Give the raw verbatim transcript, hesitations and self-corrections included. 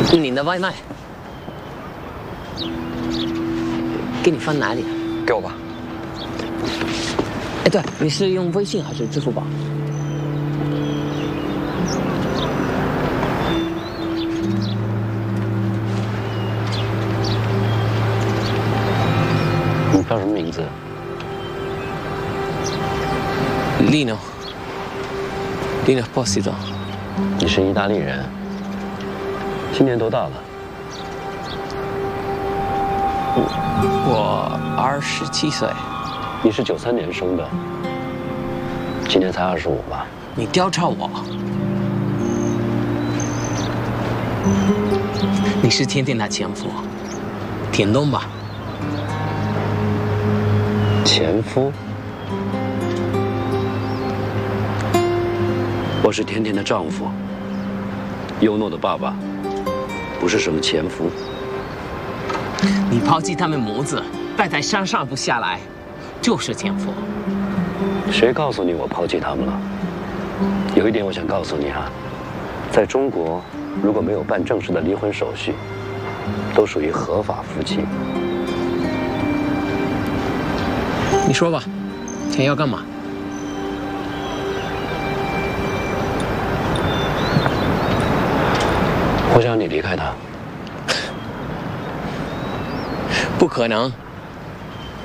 你的外卖，给你放哪里？ 给我吧。 哎，对，你是用微信还是支付宝？ 你叫什么名字 ？Lino。Lino Esposito。 你是意大利人，今年多大了？ 我二十七岁。 你是九三年生的，今年才二十五吧？ 你调查我？你是甜甜的前夫，田东吧？ 前夫？我是甜甜的丈夫，优诺的爸爸，不是什么前夫。 你抛弃他们母子，带在山上不下来，就是前夫。 谁告诉你我抛弃他们了？有一点我想告诉你啊，在中国，如果没有办正式的离婚手续，都属于合法夫妻。 你说吧，想要干嘛？ 我想你离开他。 不可能。